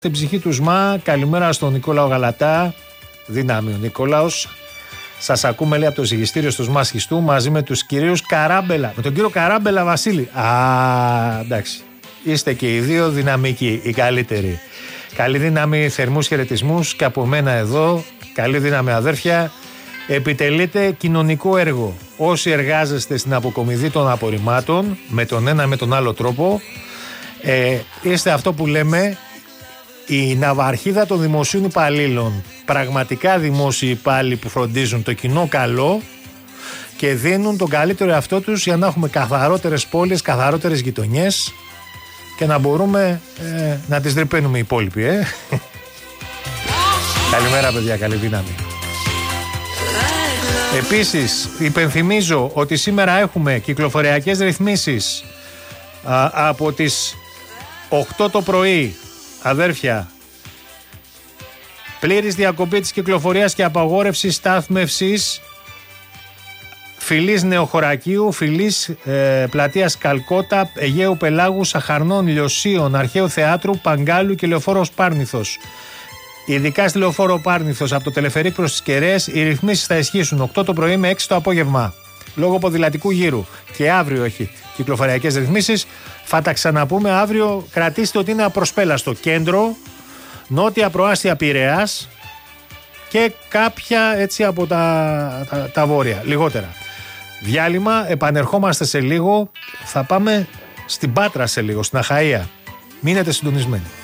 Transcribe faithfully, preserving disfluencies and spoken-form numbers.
Στην ψυχή του ΣΜΑ, καλημέρα στον Νικόλαο Γαλατά. Δύναμη ο Νικόλαος. Σας ακούμε, λέει, από το ζυγιστήριο στο ΣΜΑ Σχιστού μαζί με τους κυρίους Καράμπελα. Με τον κύριο Καράμπελα Βασίλη. Α, εντάξει. Είστε και οι δύο δυναμικοί, οι καλύτεροι. Καλή δύναμη, θερμούς χαιρετισμούς και από μένα εδώ. Καλή δύναμη, αδέρφια. Επιτελείτε κοινωνικό έργο. Όσοι εργάζεστε στην αποκομιδή των απορριμμάτων, με τον ένα με τον άλλο τρόπο, ε, είστε αυτό που λέμε η ναυαρχίδα των δημοσίων υπαλλήλων. Πραγματικά δημόσιοι υπάλληλοι που φροντίζουν το κοινό καλό και δίνουν τον καλύτερο εαυτό τους για να έχουμε καθαρότερες πόλεις, καθαρότερες γειτονιές και να μπορούμε ε, να τις τρυπαίνουμε οι υπόλοιποι. Ε. Καλημέρα, παιδιά, καλή δύναμη. Επίσης, υπενθυμίζω ότι σήμερα έχουμε κυκλοφοριακές ρυθμίσεις α, από τις οκτώ το πρωί, αδέρφια. Πλήρης διακοπή της κυκλοφορίας και απαγόρευση στάθμευσης Φυλής Νεοχωρακίου, Φυλής ε, Πλατείας Καλκότα, Αιγαίου Πελάγου, Σαχαρνών, Λιωσίων, Αρχαίου Θεάτρου, Παγκάλου και Λεωφόρος Πάρνηθος. Ειδικά στη Λεωφόρο Πάρνηθος από το Τελεφερίκ προς τις Κεραίες οι ρυθμίσεις θα ισχύσουν οκτώ το πρωί με έξι το απόγευμα. Λόγω ποδηλατικού γύρου. Και αύριο έχει κυκλοφοριακές ρυθμίσεις. Θα τα ξαναπούμε αύριο. Κρατήστε ότι είναι απροσπέλαστο. Κέντρο, νότια προάστια Πειραιάς και κάποια έτσι από τα, τα, τα βόρεια. Λιγότερα. Διάλειμμα, επανερχόμαστε σε λίγο. Θα πάμε στην Πάτρα σε λίγο, στην Αχαΐα. Μείνετε συντονισμένοι.